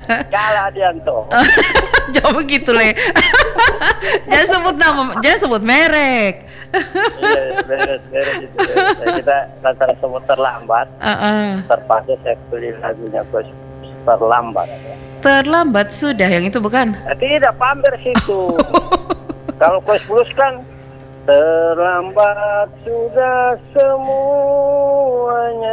Kalah Adianto. Jangan begitu le. Jangan sebut nama, jangan sebut merek. Iya, beres itu. Kita antara semua terlambat. Terpaksa saya pilih lagunya Coach Terlambat. Terlambat sudah, yang itu bukan? Tidak, pamer situ. Kalau Coach Blues kan terlambat sudah semuanya.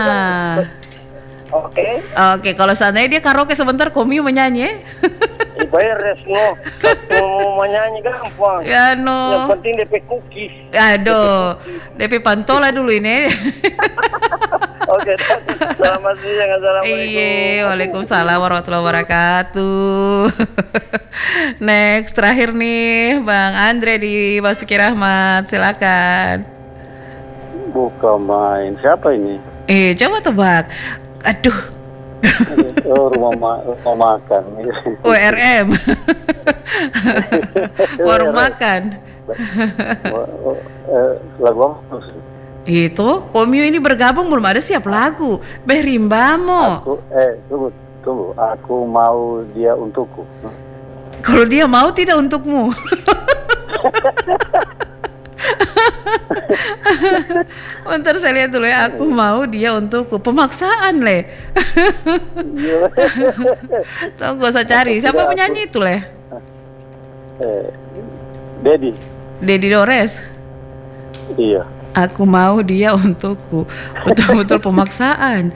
Oke. Oke, kalau seandainya dia karaoke sebentar, Komio menyanyi. Beres no, mau menyanyi gampang. Ya no. Yang penting DP cookies. Aduh, DP pantola dulu ini. Oke, selamat siang, assalamualaikum. Iya, waalaikumsalam warahmatullahi wabarakatuh. Next, terakhir nih, Bang Andre di Basuki Rahmat, silakan. Bukan main, siapa ini? Coba tebak. Aduh. Rumah makan. WRM. Warung makan. Lagu apa? Itu, Komio ini bergabung belum ada siap lagu. Berimbamo. Tunggu. Aku mau dia untukku. Kalau dia mau tidak untukmu. Bentar saya lihat dulu ya. Aku mau dia untukku. Pemaksaan le. Tunggu saya cari. Siapa penyanyi itu le? Dedi Dores. Iya. Aku mau dia untukku. Betul-betul pemaksaan.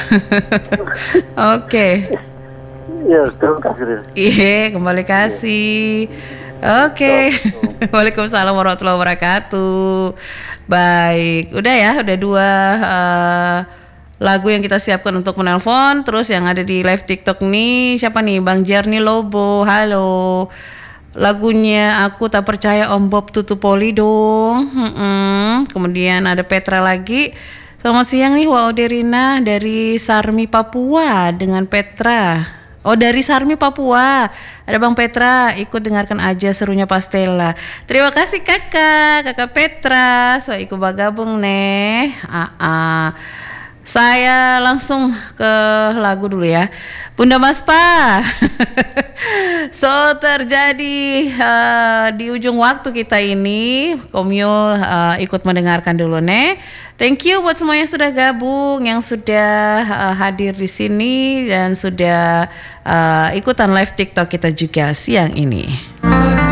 Oke. Iya, terima kasih. Iya, kembali kasih. Oke. Waalaikumsalam warahmatullahi wabarakatuh. Baik, udah ya, udah 2 lagu yang kita siapkan untuk menelpon. Terus yang ada di live TikTok nih, siapa nih? Bang Jerni Lobo. Halo. Lagunya Aku Tak Percaya Om Bob Tutupoli dong. Kemudian ada Petra lagi. Selamat siang nih, Wauderina dari Sarmi Papua dengan Petra. Oh, dari Sarmi Papua. Ada Bang Petra, ikut dengarkan aja serunya Pastela. Terima kasih Kakak Petra. So ikut bergabung nih. Saya langsung ke lagu dulu ya. Bunda Maspa. So terjadi di ujung waktu kita ini, Komio ikut mendengarkan dulu nih. Thank you buat semua yang sudah gabung, yang sudah hadir di sini dan sudah ikutan live TikTok kita juga siang ini.